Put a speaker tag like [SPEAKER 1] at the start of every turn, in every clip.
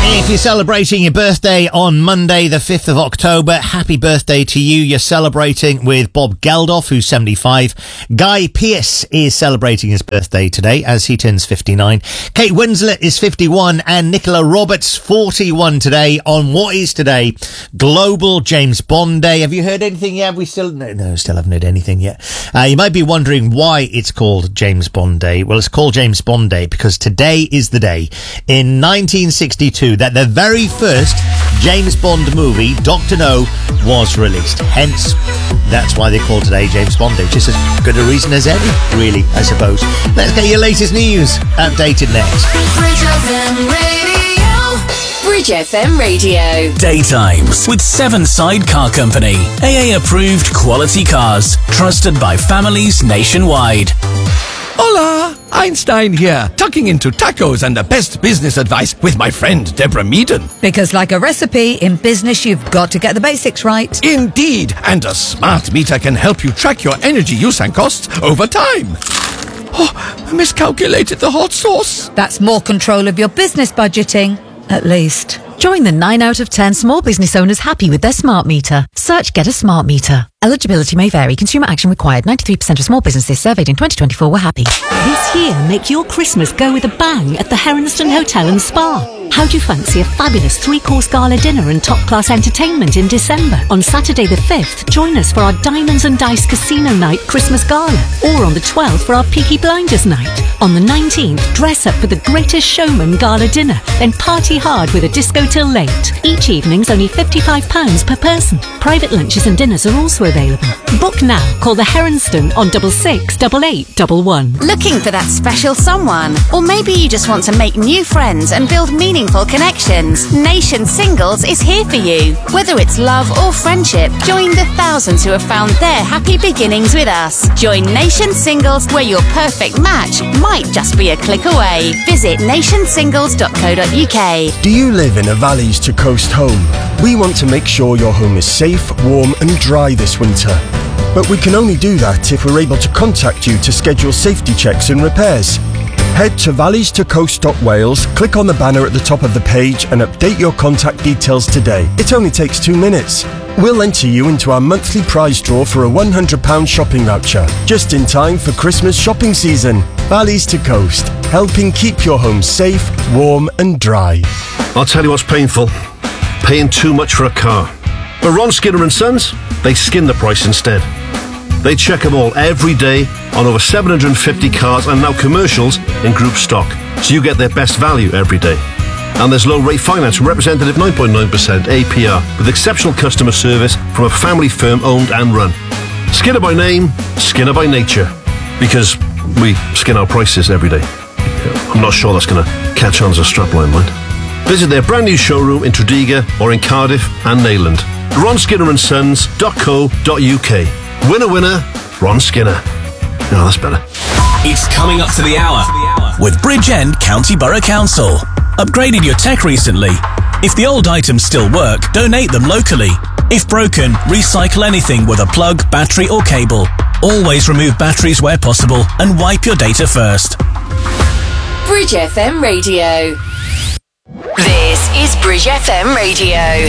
[SPEAKER 1] If you're celebrating your birthday on Monday, the 5th of October, happy birthday to you. You're celebrating with Bob Geldof, who's 75. Guy Pearce is celebrating his birthday today as he turns 59. Kate Winslet is 51 and Nicola Roberts 41 today on what is today Global James Bond Day. Have you heard anything yet? We still haven't heard anything yet. You might be wondering why it's called James Bond Day. Well, it's called James Bond Day because today is the day in 1962 that the very first James Bond movie, Dr. No, was released. Hence, that's why they call today James Bond Day. Just as good a reason as any, really, I suppose. Let's get your latest news updated next.
[SPEAKER 2] Bridge FM Radio. Bridge FM Radio.
[SPEAKER 3] Daytimes with Seven Side Car Company. AA approved quality cars. Trusted by families nationwide.
[SPEAKER 4] Hola! Einstein here, tucking into tacos and the best business advice with my friend Deborah Meaden.
[SPEAKER 5] Because like a recipe, in business you've got to get the basics right.
[SPEAKER 4] Indeed, and a smart meter can help you track your energy use and costs over time. Oh, I miscalculated the hot sauce.
[SPEAKER 5] That's more control of your business budgeting, at least.
[SPEAKER 6] Join the 9 out of 10 small business owners happy with their smart meter. Search Get a Smart Meter. Eligibility may vary. Consumer action required. 93% of small businesses surveyed in 2024 were happy.
[SPEAKER 7] This year, make your Christmas go with a bang at the Heronston Hotel and Spa. How do you fancy a fabulous 3-course gala dinner and top-class entertainment in December? On Saturday the 5th, join us for our Diamonds and Dice Casino Night Christmas Gala. Or on the 12th for our Peaky Blinders Night. On the 19th, dress up for the Greatest Showman Gala dinner. Then party hard with a disco till late. Each evening's only £55 per person. Private lunches and dinners are also available. Book now. Call the Heronston on 66 8811.
[SPEAKER 8] Looking for that special someone? Or maybe you just want to make new friends and build meaningful connections? Nation Singles is here for you. Whether it's love or friendship, join the thousands who have found their happy beginnings with us. Join Nation Singles, where your perfect match might just be a click away. Visit nationsingles.co.uk.
[SPEAKER 9] Do you live in a Valleys to Coast home? We want to make sure your home is safe, warm and dry this winter. But we can only do that if we're able to contact you to schedule safety checks and repairs. Head to valleystocoast.wales, click on the banner at the top of the page and update your contact details today. It only takes 2 minutes. We'll enter you into our monthly prize draw for a £100 shopping voucher, just in time for Christmas shopping season. Valleys to Coast, helping keep your home safe, warm and dry.
[SPEAKER 10] I'll tell you what's painful. Paying too much for a car. But Ron Skinner & Sons, they skin the price instead. They check them all every day on over 750 cars and now commercials in group stock, so you get their best value every day. And there's low rate finance from representative 9.9% APR with exceptional customer service from a family firm owned and run. Skinner by name, Skinner by nature. Because we skin our prices every day. I'm not sure that's going to catch on as a strapline, mind. Visit their brand new showroom in Tredegar or in Cardiff and Neyland. RonSkinnerandSons.co.uk. Winner, winner, Ron Skinner. No, that's better.
[SPEAKER 3] It's coming up to the hour with Bridgend County Borough Council. Upgraded your tech recently? If the old items still work, donate them locally. If broken, recycle anything with a plug, battery or cable. Always remove batteries where possible and wipe your data first.
[SPEAKER 2] Bridge FM Radio. This is Bridge FM Radio.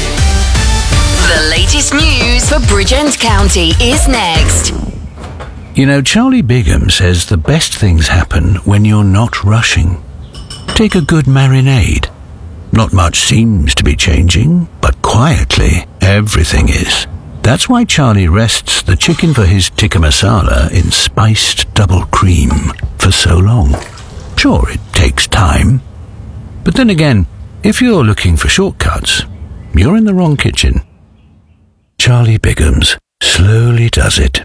[SPEAKER 2] The latest news for Bridgend County is next.
[SPEAKER 11] You know, Charlie Bigham says the best things happen when you're not rushing. Take a good marinade. Not much seems to be changing, but quietly, everything is. That's why Charlie rests the chicken for his tikka masala in spiced double cream for so long. Sure, it takes time. But then again, if you're looking for shortcuts, you're in the wrong kitchen. Charlie Bigham's slowly does it.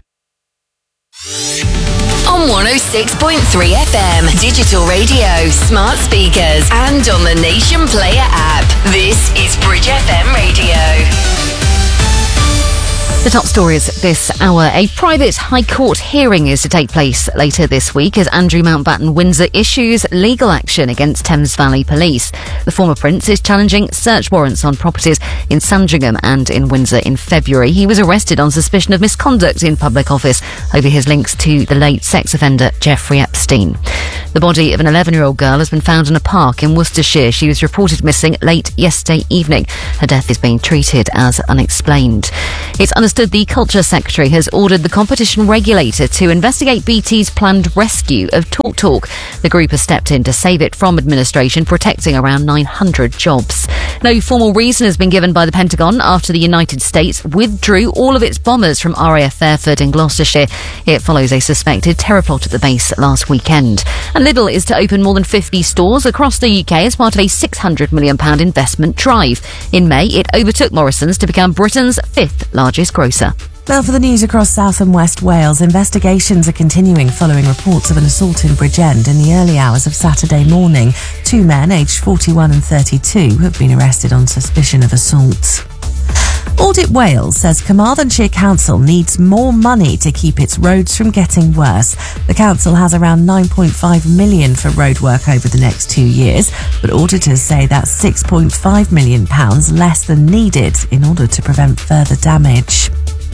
[SPEAKER 2] On 106.3 FM, digital radio, smart speakers, and on the Nation Player app. This is Bridge FM Radio.
[SPEAKER 6] The top stories this hour. A private High Court hearing is to take place later this week as Andrew Mountbatten Windsor issues legal action against Thames Valley Police. The former Prince is challenging search warrants on properties in Sandringham and in Windsor in February. He was arrested on suspicion of misconduct in public office over his links to the late sex offender Jeffrey Epstein. The body of an 11-year-old girl has been found in a park in Worcestershire. She was reported missing late yesterday evening. Her death is being treated as unexplained. It's understood the Culture Secretary has ordered the competition regulator to investigate BT's planned rescue of Talk Talk. The group has stepped in to save it from administration, protecting around 900 jobs. No formal reason has been given by the Pentagon after the United States withdrew all of its bombers from RAF Fairford in Gloucestershire. It follows a suspected terror plot at the base last weekend. And Lidl is to open more than 50 stores across the UK as part of a £600 million investment drive. In May, it overtook Morrison's to become Britain's fifth largest grocer.
[SPEAKER 12] Well, for the news across South and West Wales, investigations are continuing following reports of an assault in Bridgend in the early hours of Saturday morning. 2 men, aged 41 and 32, have been arrested on suspicion of assault. Audit Wales says Carmarthenshire Council needs more money to keep its roads from getting worse. The council has around £9.5 million for roadwork over the next 2 years, but auditors say that's £6.5 million less than needed in order to prevent further damage.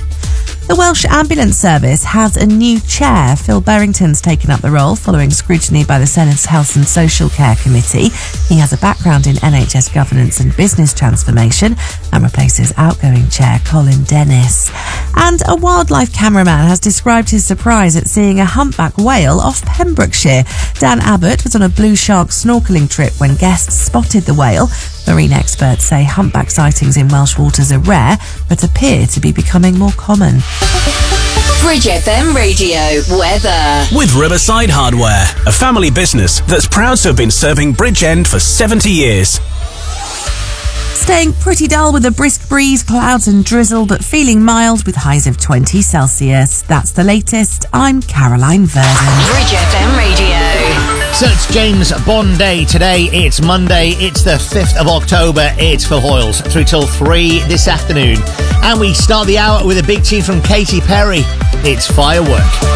[SPEAKER 12] The Welsh Ambulance Service has a new chair. Phil Berrington's taken up the role following scrutiny by the Senate's Health and Social Care Committee. He has a background in NHS governance and business transformation and replaces outgoing chair Colin Dennis. And a wildlife cameraman has described his surprise at seeing a humpback whale off Pembrokeshire. Dan Abbott was on a blue shark snorkelling trip when guests spotted the whale. Marine experts say humpback sightings in Welsh waters are rare, but appear to be becoming more common.
[SPEAKER 2] Bridge FM Radio weather.
[SPEAKER 3] With Riverside Hardware, a family business that's proud to have been serving Bridgend for 70 years.
[SPEAKER 12] Staying pretty dull with a brisk breeze, clouds and drizzle, but feeling mild with highs of 20 Celsius. That's the latest. I'm Caroline Verdon.
[SPEAKER 2] Bridge FM Radio.
[SPEAKER 1] So it's James Bond Day today. It's Monday. It's the 5th of October. It's for Hoyles through till 3 this afternoon. And we start the hour with a big tune from Katy Perry. It's Firework.